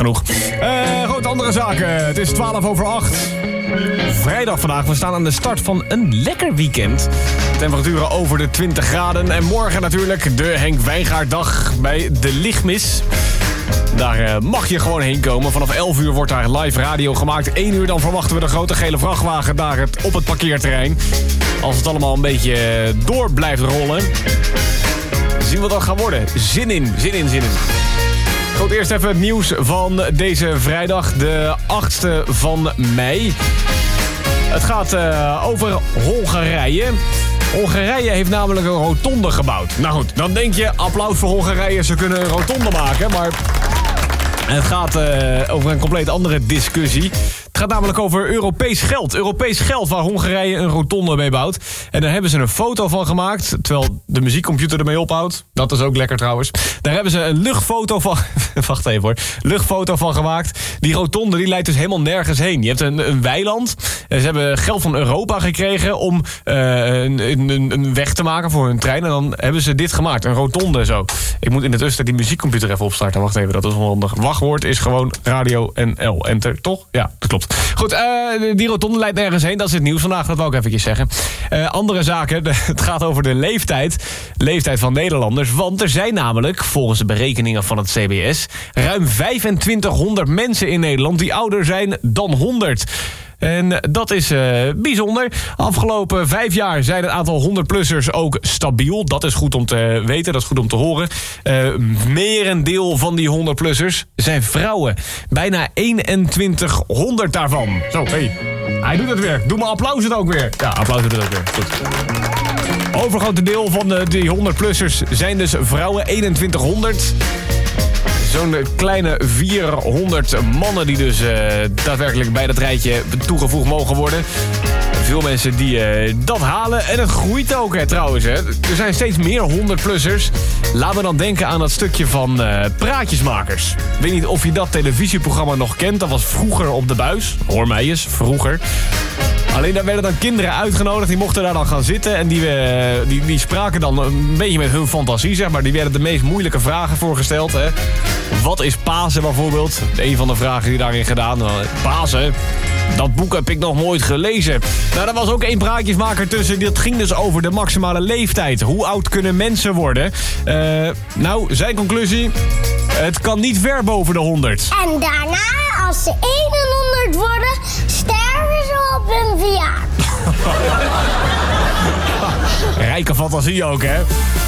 genoeg. Goed, andere zaken. Het is 8:12. Vrijdag vandaag. We staan aan de start van een lekker weekend. Temperaturen over de 20 graden. En morgen natuurlijk de Henk Wijngaarddag bij de Lichtmis. Daar mag je gewoon heen komen. Vanaf 11 uur wordt daar live radio gemaakt. 1 uur dan verwachten we de grote gele vrachtwagen daar op het parkeerterrein. Als het allemaal een beetje door blijft rollen. Zien wat dat gaat worden. Zin in. Goed, eerst even het nieuws van deze vrijdag, de 8e van mei. Het gaat over Hongarije. Hongarije heeft namelijk een rotonde gebouwd. Nou goed, dan denk je, applaus voor Hongarije, ze kunnen een rotonde maken. Maar het gaat over een compleet andere discussie. Het gaat namelijk over Europees geld. Europees geld waar Hongarije een rotonde mee bouwt. En daar hebben ze een foto van gemaakt, terwijl de muziekcomputer ermee ophoudt. Dat is ook lekker trouwens. Daar hebben ze een luchtfoto van... Wacht even hoor. Luchtfoto van gemaakt. Die rotonde die leidt dus helemaal nergens heen. Je hebt een weiland. Ze hebben geld van Europa gekregen om een weg te maken voor hun trein. En dan hebben ze dit gemaakt. Een rotonde zo. Ik moet in het tussen die muziekcomputer even opstarten. Wacht even, dat is wel handig. Wachtwoord is gewoon radio NL. Enter, toch? Ja, dat klopt. Goed, die rotonde leidt nergens heen. Dat is het nieuws vandaag, dat wil ik eventjes zeggen. Andere zaken, het gaat over de leeftijd van Nederlanders. Want er zijn namelijk, volgens de berekeningen van het CBS... ruim 2500 mensen in Nederland die ouder zijn dan 100. En dat is bijzonder. Afgelopen 5 jaar zijn het aantal 100-plussers ook stabiel. Dat is goed om te weten, dat is goed om te horen. Merendeel van die 100-plussers zijn vrouwen. Bijna 2100 daarvan. Zo, hey, hij doet het weer. Doe maar applaus het ook weer. Ja, applaus doet het ook weer. Goed. Overgrote deel van die 100-plussers zijn dus vrouwen, 2100. Zo'n kleine 400 mannen die dus daadwerkelijk bij dat rijtje toegevoegd mogen worden. Veel mensen die dat halen. En het groeit ook trouwens. Hè. Er zijn steeds meer 100-plussers. Laat me dan denken aan dat stukje van Praatjesmakers. Ik weet niet of je dat televisieprogramma nog kent. Dat was vroeger op de buis. Hoor mij eens, vroeger. Alleen daar werden dan kinderen uitgenodigd. Die mochten daar dan gaan zitten. En die spraken dan een beetje met hun fantasie, zeg maar. Die werden de meest moeilijke vragen voorgesteld. Hè. Wat is Pasen bijvoorbeeld? Een van de vragen die daarin gedaan. Pasen? Dat boek heb ik nog nooit gelezen. Nou, daar was ook één praatjesmaker tussen. Dat ging dus over de maximale leeftijd. Hoe oud kunnen mensen worden? Nou, zijn conclusie... Het kan niet ver boven de 100. En daarna, als ze 100 worden, sterven ze op hun verjaardag. Rijke fantasie ook, hè?